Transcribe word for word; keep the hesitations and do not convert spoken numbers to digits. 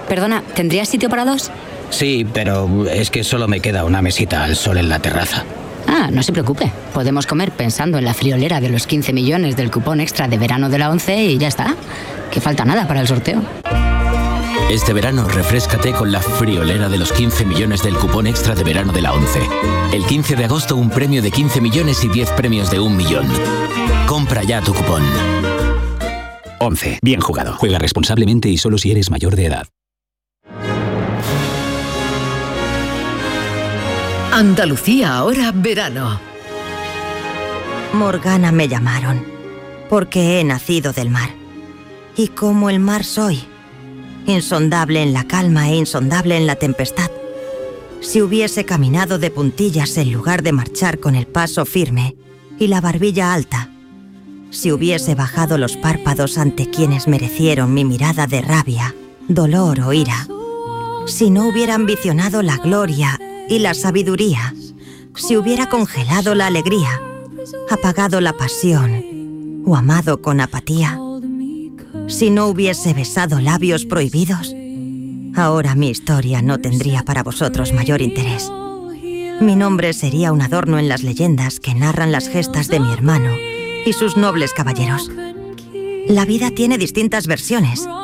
Perdona, ¿tendrías sitio para dos? Sí, pero es que solo me queda una mesita al sol en la terraza. Ah, no se preocupe. Podemos comer pensando en la friolera de los quince millones del cupón extra de verano de la ONCE y ya está. Que falta nada para el sorteo. Este verano refréscate con la friolera de los quince millones del cupón extra de verano de la ONCE. El quince de agosto un premio de quince millones y diez premios de un millón. Compra ya tu cupón. ONCE. Bien jugado. Juega responsablemente y solo si eres mayor de edad. Andalucía ahora verano. Morgana me llamaron, porque he nacido del mar. Y como el mar soy, insondable en la calma e insondable en la tempestad. Si hubiese caminado de puntillas en lugar de marchar con el paso firme y la barbilla alta, si hubiese bajado los párpados ante quienes merecieron mi mirada de rabia, dolor o ira, si no hubiera ambicionado la gloria y la sabiduría, si hubiera congelado la alegría, apagado la pasión o amado con apatía, si no hubiese besado labios prohibidos, ahora mi historia no tendría para vosotros mayor interés. Mi nombre sería un adorno en las leyendas que narran las gestas de mi hermano y sus nobles caballeros. La vida tiene distintas versiones